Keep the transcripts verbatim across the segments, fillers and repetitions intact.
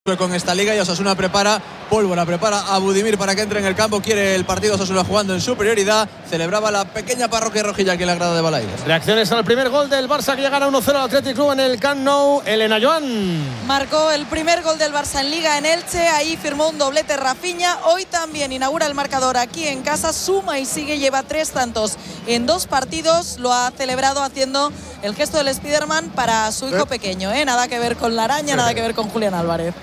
con esta liga y Osasuna prepara pólvora, prepara a Budimir para que entre en el campo. Quiere el partido Osasuna jugando en superioridad. Celebraba la pequeña parroquia rojilla aquí en la grada de Balaídos. Reacciones al primer gol del Barça que gana uno cero al Athletic Club en el Camp Nou. Elena Joan marcó el primer gol del Barça en Liga en Elche. Ahí firmó un doblete Rafinha. Hoy también inaugura el marcador aquí en casa. Suma y sigue, lleva tres tantos en dos partidos. Lo ha celebrado haciendo el gesto del Spiderman para su hijo pequeño, ¿eh? Nada que ver con la araña, nada que ver con Julián Álvarez.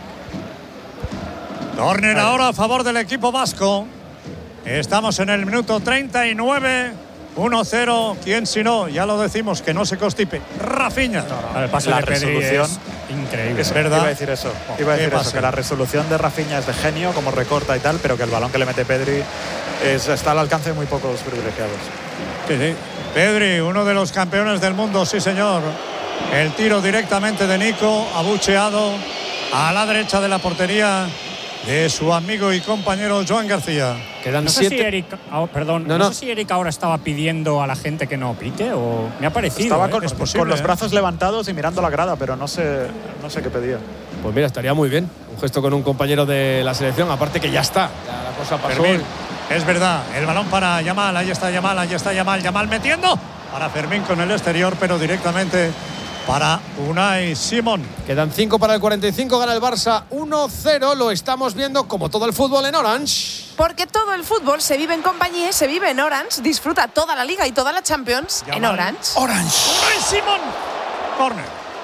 Córner ahora a favor del equipo vasco. Estamos en el minuto treinta y nueve. uno cero. ¿Quién si no? Ya lo decimos, que no se constipe. Rafinha. No, no. El pase la de Pedri resolución es increíble. Es verdad. Iba a decir eso. Iba a decir eso, que la resolución de Rafinha es de genio, como recorta y tal, pero que el balón que le mete Pedri es, está al alcance de muy pocos privilegiados. Sí, sí. Pedri, uno de los campeones del mundo, sí señor. El tiro directamente de Nico, abucheado a la derecha de la portería de su amigo y compañero Joan García. Quedan no siete. sé si Eric, oh, perdón, no, no, no sé si Eric ahora estaba pidiendo a la gente que no pite o me ha parecido. Estaba ¿eh? con, es posible, con los ¿eh? brazos levantados y mirando la grada, pero no sé, no sé qué pedía. Pues mira, estaría muy bien un gesto con un compañero de la selección, aparte que ya está, ya la cosa pasó. Fermín, es verdad, el balón para Yamal, ahí está Yamal, ahí está Yamal, Yamal metiendo para Fermín con el exterior, pero directamente para Unai Simón. Quedan cinco para el cuarenta y cinco, gana el Barça uno cero. Lo estamos viendo como todo el fútbol en Orange. Porque todo el fútbol se vive en compañía, se vive en Orange. Disfruta toda la Liga y toda la Champions Yamal. en Orange. Orange. Unai Simón. Corner.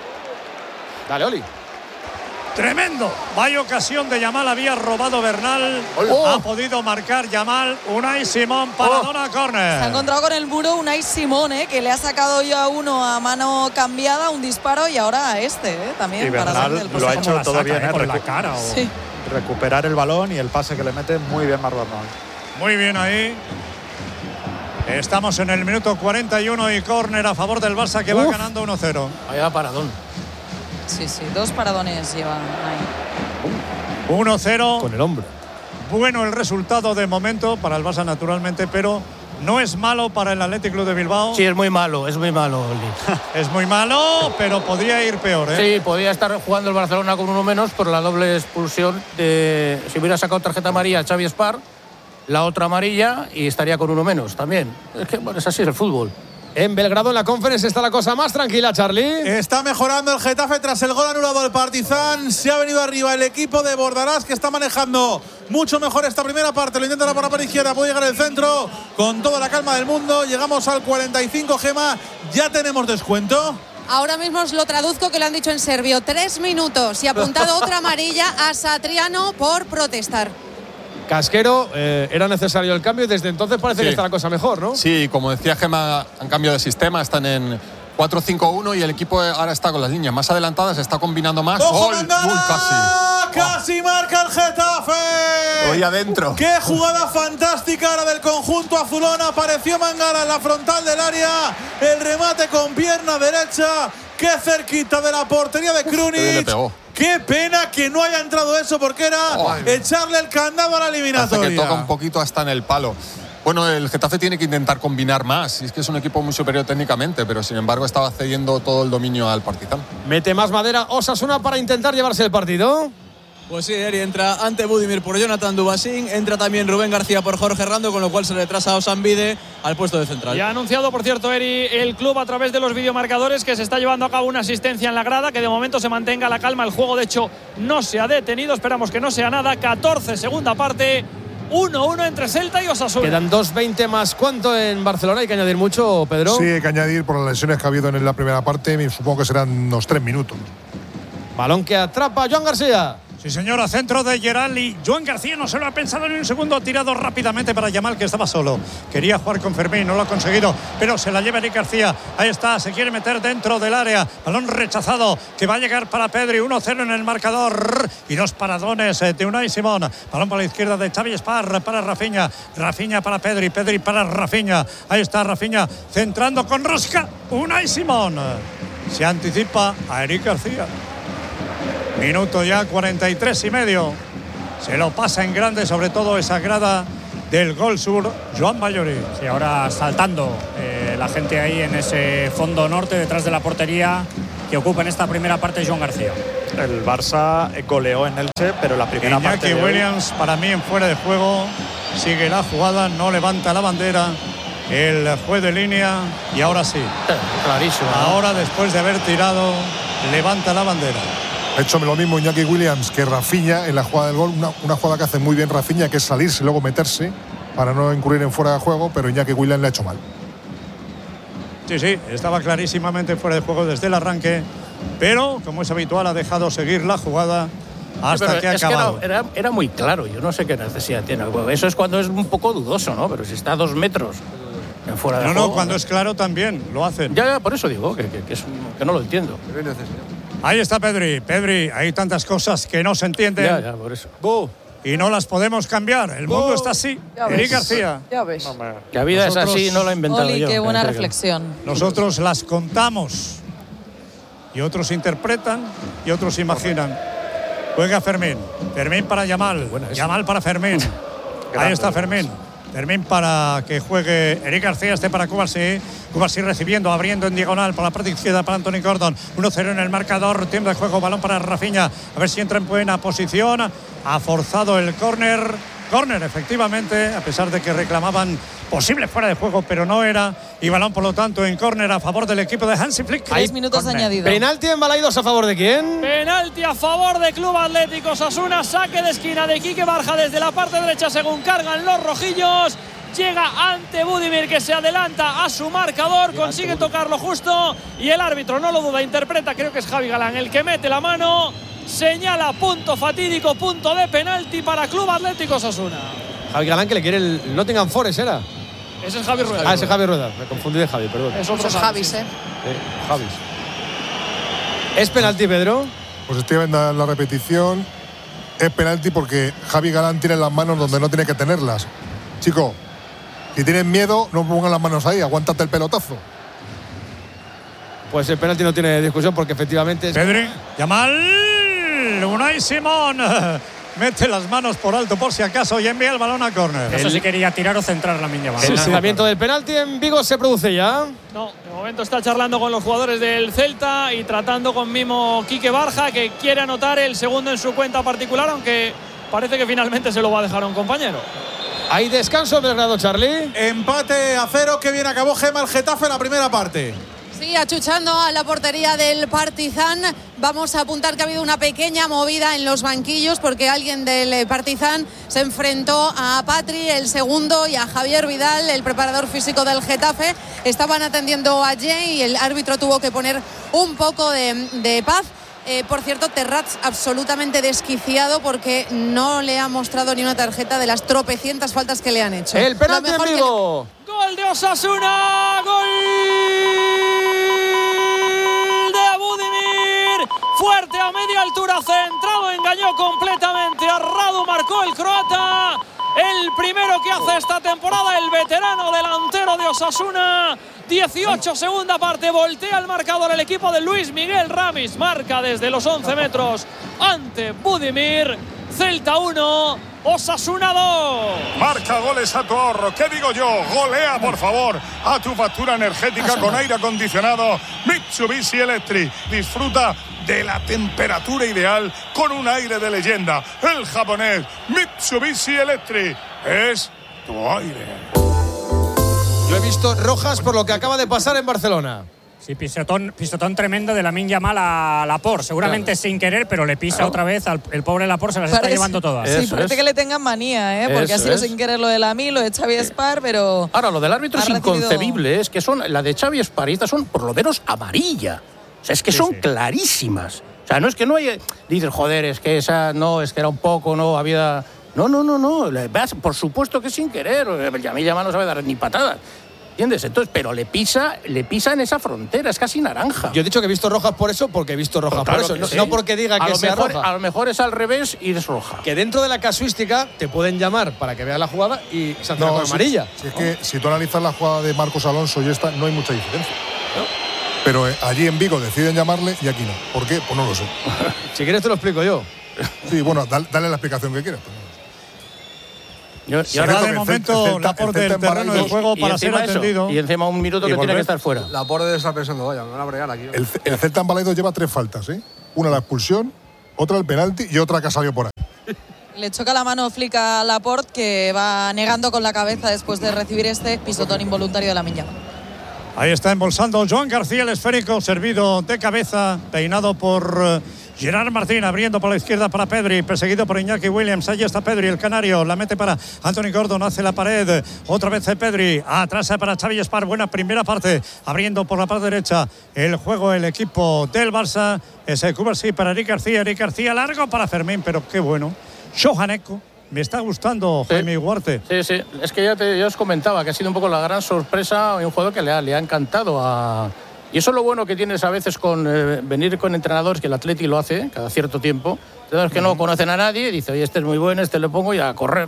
Dale, Oli. Tremendo. Vaya ocasión de Yamal, había robado Bernal. Oh. Ha podido marcar Yamal. Unai Simón para Oh. Dona Se ha Corner. encontrado con el muro Unai Simón, ¿eh? Que le ha sacado ya uno a mano cambiada, un disparo, y ahora a este, ¿eh? También Y para Bernal salir del lo ha poste. hecho ¿Cómo la todo saca, bien, eh? ¿eh? Por la Recu- cara. O... Sí. Recuperar el balón y el pase que le mete muy bien Marc Bernal. Muy bien ahí. Estamos en el minuto cuarenta y uno y córner a favor del Barça, que va Uf. ganando uno cero. Vaya paradón. Sí, sí, dos paradones llevan ahí. uno cero. Con el hombro. Bueno el resultado de momento para el Barça, naturalmente, pero no es malo para el Athletic Club de Bilbao. Sí, es muy malo, es muy malo, Oli. Es muy malo, pero podría ir peor, ¿eh? Sí, podía estar jugando el Barcelona con uno menos por la doble expulsión de... Si hubiera sacado tarjeta amarilla a Xavi Espar, la otra amarilla, y estaría con uno menos también. Es que, bueno, es así, es el fútbol. En Belgrado, en la Conference, está la cosa más tranquila, Charlie. Está mejorando el Getafe tras el gol anulado al Partizan. Se ha venido arriba el equipo de Bordalás, que está manejando mucho mejor esta primera parte. Lo intenta por la parte izquierda, puede llegar al centro con toda la calma del mundo. Llegamos al cuarenta y cinco, Gema. Ya tenemos descuento. Ahora mismo os lo traduzco, que lo han dicho en serbio. Tres minutos y apuntado otra amarilla a Satriano por protestar. Casquero, eh, era necesario el cambio y desde entonces parece Sí. que está la cosa mejor, ¿no? Sí, como decía Gemma, han cambiado de sistema, están en cuatro cinco uno y el equipo ahora está con las líneas más adelantadas, está combinando más. ¡Ojo, ¡Gol! Mangala! ¡Uy, casi! ¡Casi marca el Getafe! Hoy adentro. ¡Qué jugada fantástica ahora del conjunto azulón! Apareció Mangala en la frontal del área. El remate con pierna derecha. ¡Qué cerquita de la portería de Qué bien le Krunic! pegó. ¡Qué pena que no haya entrado eso! Porque era Ay. echarle el candado a la Hace eliminatoria. que toca un poquito hasta en el palo. Bueno, el Getafe tiene que intentar combinar más. Y es que es un equipo muy superior técnicamente, pero sin embargo estaba cediendo todo el dominio al Partizan. Mete más madera Osasuna para intentar llevarse el partido. Pues sí, Eri entra ante Budimir por Jonathan Dubasín, entra también Rubén García por Jorge Rando, con lo cual se retrasa a Osanvide al puesto de central. Ya ha anunciado, por cierto, Eri, el club a través de los videomarcadores que se está llevando a cabo una asistencia en la grada, que de momento se mantenga la calma. El juego, de hecho, no se ha detenido. Esperamos que no sea nada. catorce, segunda parte. uno uno entre Celta y Osasuna. Quedan dos veinte más. ¿Cuánto en Barcelona? ¿Hay que añadir mucho, Pedro? Sí, hay que añadir por las lesiones que ha habido en la primera parte. Supongo que serán unos tres minutos. Balón que atrapa Joan García. Sí, señora, centro de Gerali. Joan García no se lo ha pensado ni un segundo. Ha tirado rápidamente para Yamal, que estaba solo. Quería jugar con Fermín, no lo ha conseguido, pero se la lleva Eric García. Ahí está, se quiere meter dentro del área. Balón rechazado, que va a llegar para Pedri. uno cero en el marcador. Y dos paradones de Unai Simón. Balón para la izquierda de Xavi Espar para Rafinha. Rafinha para Pedri, Pedri para Rafinha. Ahí está Rafinha, centrando con rosca. Unai Simón. Se anticipa a Eric García. Minuto ya cuarenta y tres y medio. Se lo pasa en grande, sobre todo esa grada del Gol Sur, Joan Vallori. Sí, ahora saltando eh, la gente ahí en ese fondo norte, detrás de la portería, que ocupa en esta primera parte Joan García. El Barça goleó en Elche, pero la primera Iñaki parte de Williams, hoy... para mí en fuera de juego, sigue la jugada, no levanta la bandera el juez de línea y ahora sí. Clarísimo. ¿no? Ahora, después de haber tirado, levanta la bandera. Ha hecho lo mismo Iñaki Williams que Rafinha en la jugada del gol. Una, una jugada que hace muy bien Rafinha, que es salirse y luego meterse para no incurrir en fuera de juego, pero Iñaki Williams le ha hecho mal. Sí, sí, estaba clarísimamente fuera de juego desde el arranque, pero, como es habitual, ha dejado seguir la jugada hasta sí, que ha es acabado. Que era, era, era muy claro, yo no sé qué necesidad tiene el juego. Eso es cuando es un poco dudoso, ¿no? Pero si está a dos metros en fuera de no, juego... No, cuando es claro también lo hacen. Ya, ya, por eso digo que, que, que, es, que no lo entiendo. Ahí está Pedri. Pedri, hay tantas cosas que no se entienden. Ya, ya, por eso. Buh. Y no las podemos cambiar. El mundo Buh. está así. Ya Eric ves. García. Ya ves. La vida Nosotros, es así, no lo he inventado Oli, yo. qué buena Que- reflexión. Nosotros las contamos. Y otros interpretan y otros imaginan. Juega Fermín. Fermín para Yamal. Yamal para Fermín. Ahí está Fermín. Fermín para que juegue Eric García, este para Cubarsí. Cubarsí recibiendo, abriendo en diagonal para la parte izquierda para Anthony Gordon. uno cero en el marcador, tiempo de juego, balón para Rafinha. A ver si entra en buena posición. Ha forzado el córner. Córner, efectivamente, a pesar de que reclamaban posible fuera de juego, pero no era. Y balón, por lo tanto, en córner a favor del equipo de Hansi Flick. Tres minutos añadidos. Penalti en Balaidos, ¿a favor de quién? Penalti a favor de Club Atlético Osasuna. Saque de esquina de Quique Barja desde la parte derecha según cargan los rojillos. Llega ante Budimir, que se adelanta a su marcador, consigue tocarlo justo y el árbitro no lo duda, interpreta, creo que es Javi Galán el que mete la mano, señala punto fatídico, punto de penalti para Club Atlético Osasuna. Javi Galán, que le quiere el Nottingham Forest, ¿era? Ese es Javi Rueda. Ah, ese es Javi Rueda. Me confundí de Javi, perdón. Es otro Esos Javis, sí. ¿eh? Eh, Javis. ¿Es penalti, Pedro? Pues estoy viendo la repetición. Es penalti porque Javi Galán tiene las manos donde no tiene que tenerlas. Chico, si tienes miedo, no pongan las manos ahí, aguántate el pelotazo. Pues el penalti no tiene discusión porque efectivamente es... Pedri, Yamal, Unai Simón mete las manos por alto por si acaso y envía el balón a córner. No sé si quería tirar o centrar la Yamal. El lanzamiento del penalti en Vigo se produce ya. No, de momento está charlando con los jugadores del Celta y tratando con mimo Quique Barja, que quiere anotar el segundo en su cuenta particular, aunque parece que finalmente se lo va a dejar a un compañero. Hay descanso del grado, Charlie. Empate a cero, que bien acabó Gema el Getafe en la primera parte. Sí, achuchando a la portería del Partizan. Vamos a apuntar que ha habido una pequeña movida en los banquillos porque alguien del Partizan se enfrentó a Patri, el segundo, y a Javier Vidal, el preparador físico del Getafe. Estaban atendiendo a Jay y el árbitro tuvo que poner un poco de, de paz. Eh, por cierto, Terrats absolutamente desquiciado porque no le ha mostrado ni una tarjeta de las tropecientas faltas que le han hecho. El penalti en Vigo. Le... Gol de Osasuna, gol de Budimir, fuerte a media altura, centrado, engañó completamente a Radu, marcó el croata. El primero que hace esta temporada el veterano delantero de Osasuna. dieciocho, segunda parte, voltea el marcador el equipo de Luis Miguel Ramis. Marca desde los once metros ante Budimir. Celta uno, Osasuna dos. Marca goles a tu ahorro. ¿Qué digo yo? Golea, por favor, a tu factura energética con aire acondicionado Mitsubishi Electric. Disfruta de la temperatura ideal con un aire de leyenda. El japonés Mitsubishi Electric es tu aire. Yo he visto rojas por lo que acaba de pasar en Barcelona. Sí, pisotón, pisotón tremendo de Lamine Yamal a Laporte, seguramente claro. sin querer, pero le pisa claro. otra vez al el pobre Laporte, se las parece, está llevando todas. Sí, Eso parece es. que le tengan manía, ¿eh? porque Eso ha sido es. sin querer lo de Lamine, lo de Xavi Espar, pero... Ahora, lo del árbitro es recibido... inconcebible, es que son la de Xavi Espar y estas son por lo menos amarilla. O sea, es que sí, son sí. clarísimas. O sea, no es que no haya... Dices, joder, es que esa no, es que era un poco, no, había... No, no, no, no, por supuesto que sin querer, Lamine Yamal no sabe dar ni patadas. ¿Entiendes? Entonces, pero le pisa, le pisa en esa frontera, es casi naranja. Yo he dicho que he visto rojas por eso, porque he visto rojas claro por eso, no, sí. no porque diga a que lo sea mejor, roja. A lo mejor es al revés y es roja. Que dentro de la casuística te pueden llamar para que veas la jugada y sancionar no, con si, amarilla. Si es que si tú analizas la jugada de Marcos Alonso y esta, no hay mucha diferencia. ¿No? Pero eh, allí en Vigo deciden llamarle y aquí no. ¿Por qué? Pues no lo sé. Si quieres te lo explico yo. Sí, bueno, dale, dale la explicación que quieras. Yo, y ahora de momento Laporte del terreno de juego para ser atendido. Y encima un minuto que tiene que estar fuera. Laporte debe estar pensando, vaya, me van a bregar aquí. El, el Celta en Balaidos lleva tres faltas, ¿eh? Una la expulsión, otra el penalti y otra que ha salido por ahí. Le choca la mano Flick a Laporte, que va negando con la cabeza después de recibir este pisotón involuntario de Lamine Yamal. Ahí está embolsando Joan García el esférico, servido de cabeza, peinado por uh, Gerard Martín, abriendo por la izquierda para Pedri, perseguido por Iñaki Williams. Ahí está Pedri, el canario, la mete para Anthony Gordon, hace la pared, otra vez Pedri, atrás para Xavi Espar. Buena primera parte, abriendo por la parte derecha el juego el equipo del Barça. Ese Cubarsí para Eric García, Eric García largo para Fermín, pero qué bueno. Johaneko. Me está gustando sí. Jaime Iguarte. Sí, sí. Es que ya, te, ya os comentaba que ha sido un poco la gran sorpresa, un jugador que le ha, le ha encantado a... Y eso es lo bueno que tienes a veces con eh, venir con entrenadores, que el Atleti lo hace cada cierto tiempo. Entrenadores que no conocen a nadie, dice, oye, este es muy bueno, este le pongo y a correr.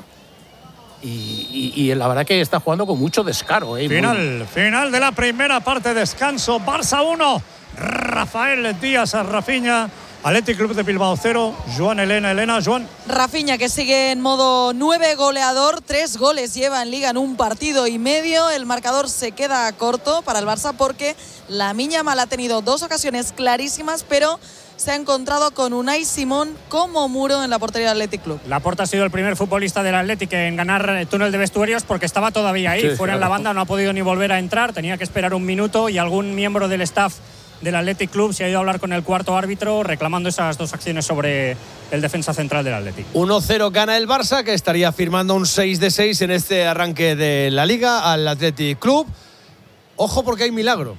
Y, y, y la verdad que está jugando con mucho descaro. ¿eh? Final, muy... final de la primera parte, descanso. Barça uno, Rafael Díaz a Rafinha. Athletic Club de Bilbao cero, Joan Elena, Elena, Joan. Rafinha, que sigue en modo nueve goleador, tres goles lleva en Liga en un partido y medio. El marcador se queda corto para el Barça porque Lamine Yamal ha tenido dos ocasiones clarísimas, pero se ha encontrado con Unai Simón como muro en la portería del Athletic Club. Laporte ha sido el primer futbolista del Athletic en ganar el túnel de vestuarios porque estaba todavía ahí, sí, fuera claro. en la banda, no ha podido ni volver a entrar, tenía que esperar un minuto y algún miembro del staff del Athletic Club se ha ido a hablar con el cuarto árbitro reclamando esas dos acciones sobre el defensa central del Athletic. uno cero gana el Barça, que estaría firmando un seis de seis en este arranque de la Liga al Athletic Club. Ojo porque hay milagro.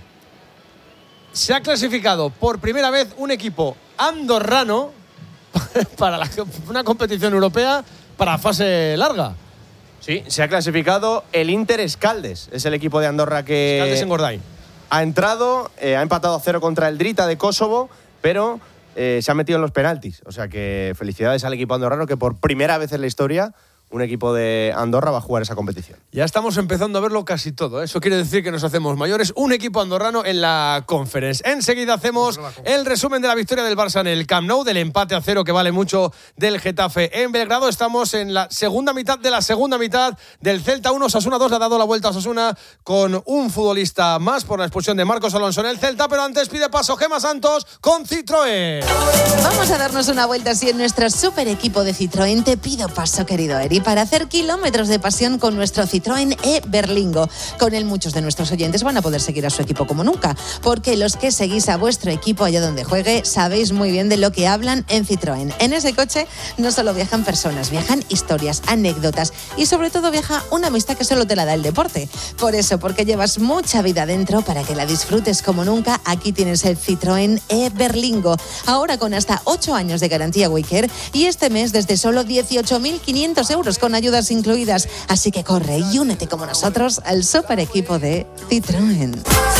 Se ha clasificado por primera vez un equipo andorrano para la, una competición europea para fase larga. Sí, se ha clasificado el Inter Escaldes. Es el equipo de Andorra que... Escaldes en Gorday. Ha entrado, eh, ha empatado a cero contra el Drita de Kosovo, pero eh, se ha metido en los penaltis. O sea que felicidades al equipo andorrano, que por primera vez en la historia un equipo de Andorra va a jugar esa competición. Ya estamos empezando a verlo casi todo, ¿eh? Eso quiere decir que nos hacemos mayores. Un equipo andorrano en la Conference. Enseguida hacemos el resumen de la victoria del Barça en el Camp Nou, del empate a cero que vale mucho del Getafe en Belgrado. Estamos en la segunda mitad de la segunda mitad del Celta uno, Osasuna dos. Le ha dado la vuelta a Osasuna con un futbolista más por la expulsión de Marcos Alonso en el Celta, pero antes pide paso Gemma Santos con Citroën. Vamos a darnos una vuelta así en nuestro super equipo de Citroën. Te pido paso, querido Eri, para hacer kilómetros de pasión con nuestro Citroën e-Berlingo. Con él muchos de nuestros oyentes van a poder seguir a su equipo como nunca, porque los que seguís a vuestro equipo allá donde juegue sabéis muy bien de lo que hablan en Citroën. En ese coche no solo viajan personas, viajan historias, anécdotas y sobre todo viaja una amistad que solo te la da el deporte. Por eso, porque llevas mucha vida dentro, para que la disfrutes como nunca, aquí tienes el Citroën e-Berlingo. Ahora con hasta ocho años de garantía Waycare y este mes desde solo dieciocho mil quinientos euros con ayudas incluidas. Así que corre y únete como nosotros al super equipo de Citroën.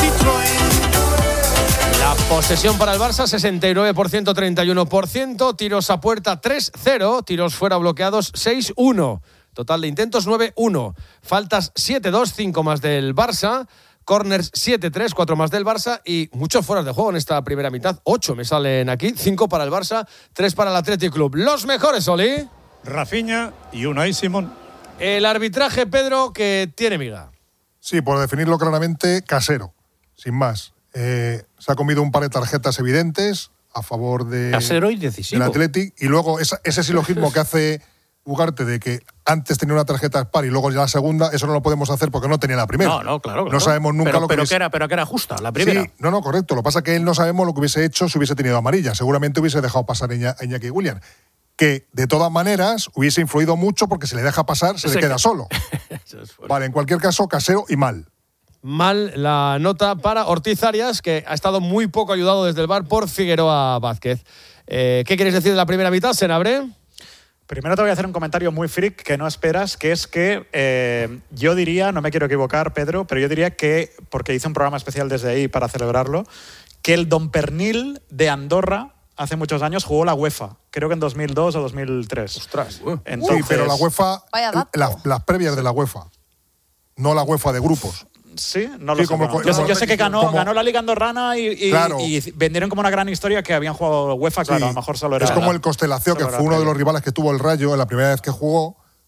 La posesión para el Barça, sesenta y nueve por ciento, treinta y uno por ciento. Tiros a puerta, tres cero. Tiros fuera bloqueados, seis uno. Total de intentos, nueve uno. Faltas, siete dos, cinco más del Barça. Corners, siete tres, cuatro más del Barça. Y muchos fueras de juego en esta primera mitad. ocho me salen aquí. cinco para el Barça, tres para el Athletic Club. Los mejores, Oli. Rafinha y Unai Simón. El arbitraje, Pedro, que tiene miga. Sí, por definirlo claramente, casero, sin más. Eh, se ha comido un par de tarjetas evidentes a favor de, casero y decisivo. del Athletic. Y luego esa, ese silogismo que hace Ugarte de que antes tenía una tarjeta par y luego ya la segunda, eso no lo podemos hacer porque no tenía la primera. No, no, claro. claro. No sabemos nunca pero, lo que pero hubiese... que era, pero que era justa, la primera. Sí, no, no, correcto. Lo que pasa es que él no sabemos lo que hubiese hecho si hubiese tenido amarilla. Seguramente hubiese dejado pasar a Iñaki Williams, que de todas maneras hubiese influido mucho porque si le deja pasar se, se le queda solo. Vale, en cualquier caso, casero y mal. Mal la nota para Ortiz Arias, que ha estado muy poco ayudado desde el V A R por Figueroa Vázquez. Eh, ¿Qué quieres decir de la primera mitad, Senabre? Primero te voy a hacer un comentario muy freak que no esperas, que es que eh, yo diría, no me quiero equivocar, Pedro, pero yo diría que, porque hice un programa especial desde ahí para celebrarlo, que el Don Pernil de Andorra hace muchos años jugó la UEFA, creo que en dos mil dos o dos mil tres. Ostras. Entonces, sí, pero la UEFA, la, las previas de la UEFA, no la UEFA de grupos. Sí, no lo sí, sé. como, Bueno. Yo, como, yo sé que ganó, como, ganó la Liga Andorrana y, y, claro. y vendieron como una gran historia que habían jugado UEFA, claro, sí, a lo mejor solo era... Es como el Constelación, que fue uno de los rivales que tuvo el Rayo en la primera vez que jugó,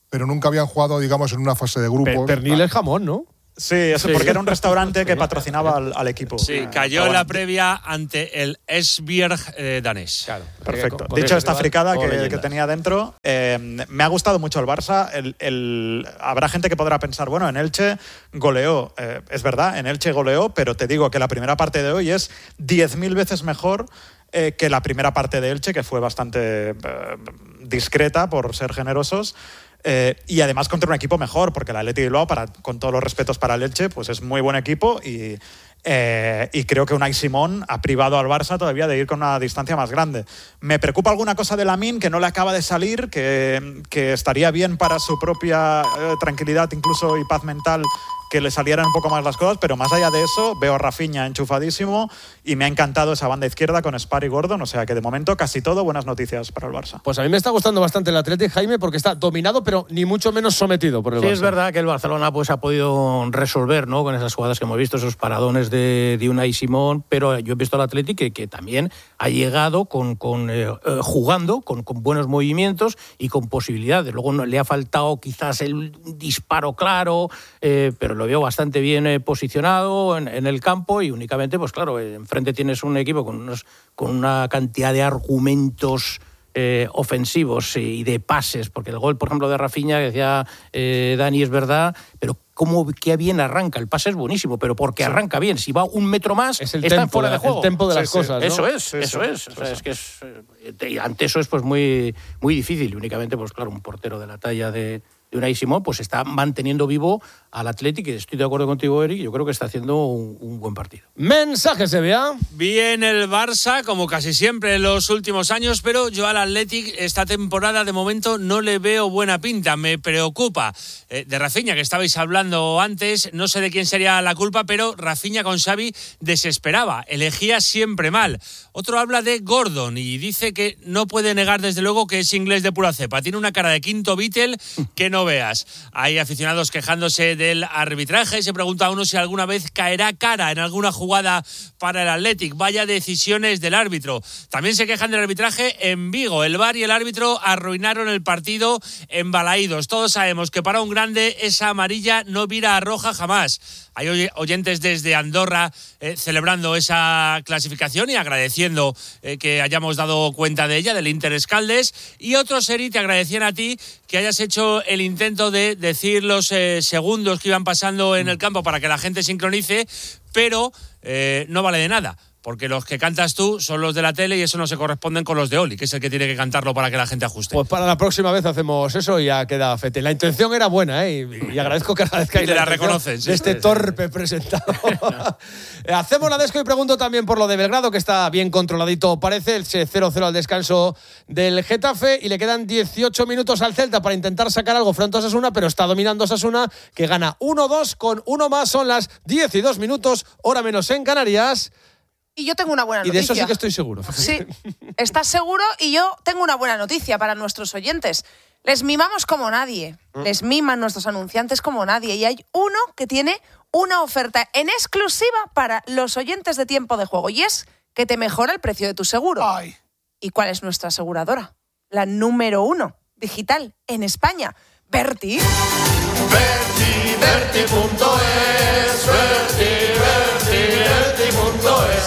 pero nunca habían jugado, digamos, en una fase de grupos. Pernil es jamón, ¿no? Sí, eso sí. Porque era un restaurante que patrocinaba al, al equipo. Sí, cayó en la previa ante el Esbjerg eh, danés. Claro. Perfecto. Dicho esta fricada que, que tenía dentro, eh, me ha gustado mucho el Barça. El, el, habrá gente que podrá pensar, bueno, en Elche goleó. Eh, es verdad, en Elche goleó, pero te digo que la primera parte de hoy es diez mil veces mejor eh, que la primera parte de Elche, que fue bastante eh, discreta, por ser generosos. Eh, y además contra un equipo mejor, porque el Athletic Bilbao, para, con todos los respetos para el Elche, pues es muy buen equipo y, eh, y creo que Unai Simón ha privado al Barça todavía de ir con una distancia más grande. Me preocupa alguna cosa de Lamine que no le acaba de salir, que, que estaría bien para su propia eh, tranquilidad incluso y paz mental que le salieran un poco más las cosas, pero más allá de eso veo a Rafinha enchufadísimo y me ha encantado esa banda izquierda con Spar y Gordon, o sea que de momento casi todo buenas noticias para el Barça. Pues a mí me está gustando bastante el Athletic, Jaime, porque está dominado pero ni mucho menos sometido por el sí, Barça. Sí, es verdad que el Barcelona pues ha podido resolver, ¿no?, con esas jugadas que hemos visto, esos paradones de, de Unai Simón, pero yo he visto al Athletic que, que también ha llegado con, con eh, jugando, con, con buenos movimientos y con posibilidades. Luego no, le ha faltado quizás el disparo claro, eh, pero lo veo bastante bien eh, posicionado en, en el campo y únicamente, pues claro, eh, enfrente tienes un equipo con, unos, con una cantidad de argumentos eh, ofensivos y de pases, porque el gol, por ejemplo, de Rafinha, que decía eh, Dani, es verdad, pero cómo qué bien arranca, el pase es buenísimo, pero porque sí. arranca bien, si va un metro más, es el está tempo, fuera de juego. El tempo de las sí, cosas, sí. ¿no? Eso es, sí, eso sí, es. sí, O sea, sí. es que es, eh, ante eso es pues muy, muy difícil, y únicamente, pues claro, un portero de la talla de de Unai Simón, pues está manteniendo vivo al Athletic, y estoy de acuerdo contigo, Eric, yo creo que está haciendo un, un buen partido. Mensajes, se vea. Bien el Barça, como casi siempre en los últimos años, pero yo al Athletic esta temporada de momento no le veo buena pinta, me preocupa. Eh, de Rafinha, que estabais hablando antes, no sé de quién sería la culpa, pero Rafinha con Xavi desesperaba, elegía siempre mal. Otro habla de Gordon y dice que no puede negar desde luego que es inglés de pura cepa, tiene una cara de quinto Beatle que no veas. Hay aficionados quejándose del arbitraje, se pregunta a uno si alguna vez caerá cara en alguna jugada para el Athletic. Vaya decisiones del árbitro. También se quejan del arbitraje en Vigo. El V A R y el árbitro arruinaron el partido en Balaídos. Todos sabemos que para un grande esa amarilla no vira a roja jamás. Hay oyentes desde Andorra eh, celebrando esa clasificación y agradeciendo eh, que hayamos dado cuenta de ella, del Inter Escaldes, y otros, Eri, te agradecían a ti que hayas hecho el intento de decir los eh, segundos que iban pasando en el campo para que la gente sincronice, pero eh, no vale de nada. Porque los que cantas tú son los de la tele y eso no se corresponden con los de Oli, que es el que tiene que cantarlo para que la gente ajuste. Pues para la próxima vez hacemos eso y ya queda fete. La intención era buena, ¿eh? Y, y agradezco que agradezcáis la, la reconocen, de este torpe presentado. Hacemos la desco y pregunto también por lo de Belgrado, que está bien controladito, parece. El cero cero al descanso del Getafe y le quedan dieciocho minutos al Celta para intentar sacar algo frente a Osasuna, pero está dominando Osasuna, que gana uno dos con uno más. Son las diez y dos minutos, hora menos en Canarias. Y yo tengo una buena noticia. Y de eso sí que estoy seguro. Sí, estás seguro y yo tengo una buena noticia para nuestros oyentes. Les mimamos como nadie. Les miman nuestros anunciantes como nadie. Y hay uno que tiene una oferta en exclusiva para los oyentes de Tiempo de Juego. Y es que te mejora el precio de tu seguro. Ay. ¿Y cuál es nuestra aseguradora? La número uno digital en España. Berti. Berti, Berti punto es, Berti, Berti, Berti punto es.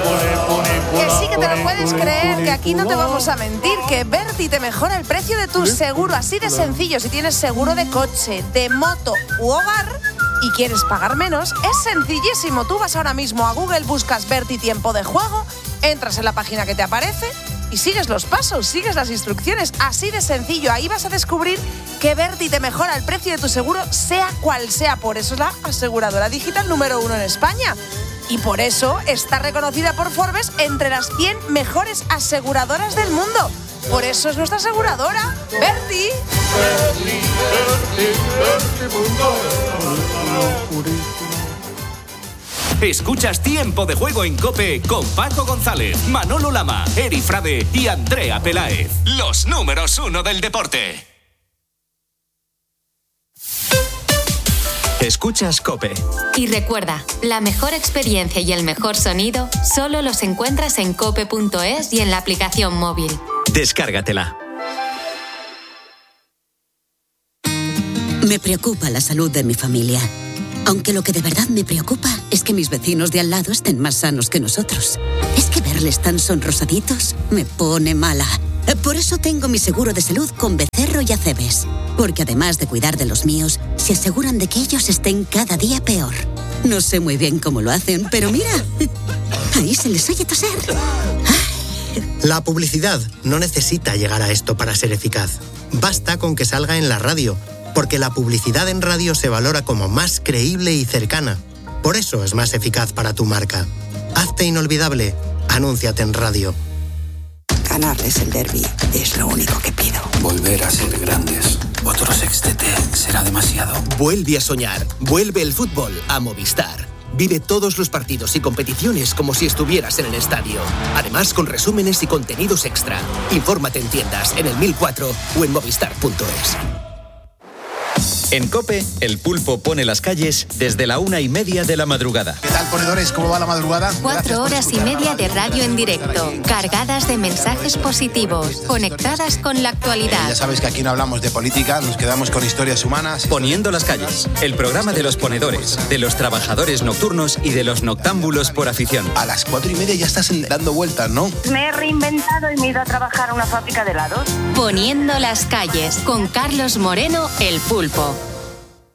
Que sí que te lo puedes creer, que aquí no te vamos a mentir, que Berti te mejora el precio de tu seguro, así de sencillo. Si tienes seguro de coche, de moto u hogar y quieres pagar menos, es sencillísimo. Tú vas ahora mismo a Google, buscas Berti Tiempo de Juego, entras en la página que te aparece y sigues los pasos, sigues las instrucciones, así de sencillo. Ahí vas a descubrir que Berti te mejora el precio de tu seguro, sea cual sea. Por eso es la aseguradora digital número uno en España. Y por eso está reconocida por Forbes entre las cien mejores aseguradoras del mundo. Por eso es nuestra aseguradora, Berti. Berti, Berti, Berti punto es. Escuchas Tiempo de Juego en COPE con Paco González, Manolo Lama, Eri Frade y Andrea Peláez. Los números uno del deporte. Escuchas COPE. Y recuerda, la mejor experiencia y el mejor sonido solo los encuentras en cope punto es y en la aplicación móvil. Descárgatela. Me preocupa la salud de mi familia. Aunque lo que de verdad me preocupa es que mis vecinos de al lado estén más sanos que nosotros. Es que verles tan sonrosaditos me pone mala. Por eso tengo mi seguro de salud con Becerro y Acebes. Porque además de cuidar de los míos, se aseguran de que ellos estén cada día peor. No sé muy bien cómo lo hacen, pero mira, ahí se les oye toser. La publicidad no necesita llegar a esto para ser eficaz. Basta con que salga en la radio, porque la publicidad en radio se valora como más creíble y cercana. Por eso es más eficaz para tu marca. Hazte inolvidable. Anúnciate en radio. Ganarles el derbi es lo único que pido. Volver a ser grandes. Otro sextete será demasiado. Vuelve a soñar. Vuelve el fútbol a Movistar. Vive todos los partidos y competiciones como si estuvieras en el estadio. Además, con resúmenes y contenidos extra. Infórmate en tiendas, en el mil cuatro o en movistar punto es. En COPE, el pulpo pone las calles desde la una y media de la madrugada. ¿Qué tal, ponedores? ¿Cómo va la madrugada? Cuatro horas y media de radio en directo, cargadas de mensajes positivos, conectadas con la actualidad. Ya sabes que aquí no hablamos de política, nos quedamos con historias humanas. Poniendo las calles, el programa de los ponedores, de los trabajadores nocturnos y de los noctámbulos por afición. A las cuatro y media ya estás dando vueltas, ¿no? Me he reinventado y me he ido a trabajar a una fábrica de helados. Poniendo las calles, con Carlos Moreno, el pulpo.